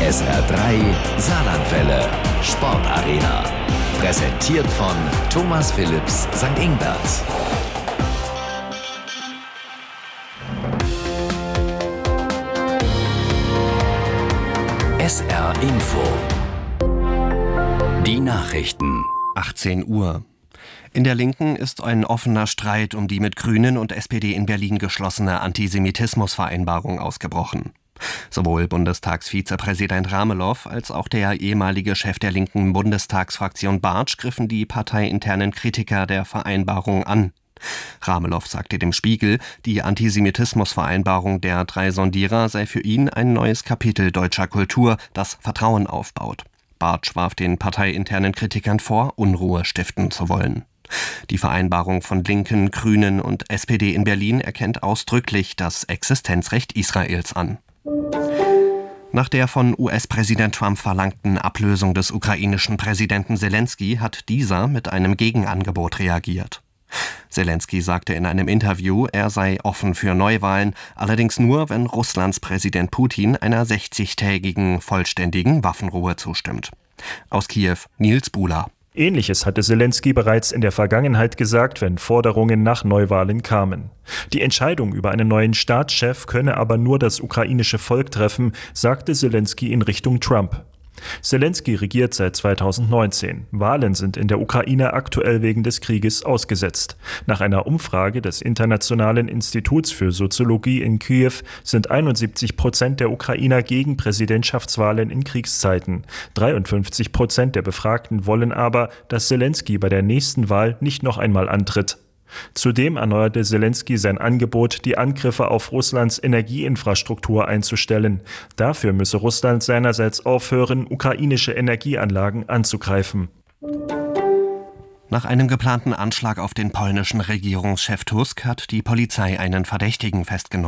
SR3 Saarlandwelle. Sportarena. Präsentiert von Thomas Philipps St. Ingbert. SR Info. Die Nachrichten. 18 Uhr. In der Linken ist ein offener Streit um die mit Grünen und SPD in Berlin geschlossene Antisemitismusvereinbarung ausgebrochen. Sowohl Bundestagsvizepräsident Ramelow als auch der ehemalige Chef der linken Bundestagsfraktion Bartsch griffen die parteiinternen Kritiker der Vereinbarung an. Ramelow sagte dem Spiegel, die Antisemitismusvereinbarung der 3 Sondierer sei für ihn ein neues Kapitel deutscher Kultur, das Vertrauen aufbaut. Bartsch warf den parteiinternen Kritikern vor, Unruhe stiften zu wollen. Die Vereinbarung von Linken, Grünen und SPD in Berlin erkennt ausdrücklich das Existenzrecht Israels an. Nach der von US-Präsident Trump verlangten Ablösung des ukrainischen Präsidenten Selenskyj hat dieser mit einem Gegenangebot reagiert. Selenskyj sagte in einem Interview, er sei offen für Neuwahlen, allerdings nur, wenn Russlands Präsident Putin einer 60-tägigen vollständigen Waffenruhe zustimmt. Aus Kiew, Nils Buhler. Ähnliches hatte Selenskyj bereits in der Vergangenheit gesagt, wenn Forderungen nach Neuwahlen kamen. Die Entscheidung über einen neuen Staatschef könne aber nur das ukrainische Volk treffen, sagte Selenskyj in Richtung Trump. Selenskyj regiert seit 2019. Wahlen sind in der Ukraine aktuell wegen des Krieges ausgesetzt. Nach einer Umfrage des Internationalen Instituts für Soziologie in Kiew sind 71% der Ukrainer gegen Präsidentschaftswahlen in Kriegszeiten. 53% der Befragten wollen aber, dass Selenskyj bei der nächsten Wahl nicht noch einmal antritt. Zudem erneuerte Selenskyj sein Angebot, die Angriffe auf Russlands Energieinfrastruktur einzustellen. Dafür müsse Russland seinerseits aufhören, ukrainische Energieanlagen anzugreifen. Nach einem geplanten Anschlag auf den polnischen Regierungschef Tusk hat die Polizei einen Verdächtigen festgenommen.